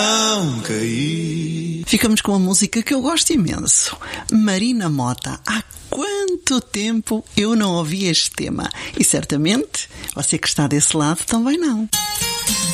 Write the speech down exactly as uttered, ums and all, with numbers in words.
Não caí. Ficamos com uma música que eu gosto imenso. Marina Mota. Há quanto tempo eu não ouvi este tema? E certamente você que está desse lado também não.